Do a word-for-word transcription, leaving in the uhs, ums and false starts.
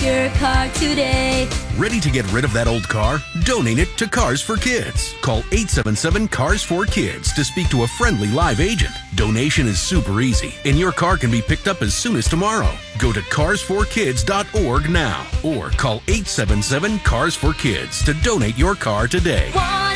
your car today. Ready to get rid of that old car? Donate it to Cars for Kids. Call eight seven seven, C A R S four kids to speak to a friendly live agent. Donation is super easy, and your car can be picked up as soon as tomorrow. Go to cars for kids dot org now or call eight seven seven, C A R S four kids to donate your car today. One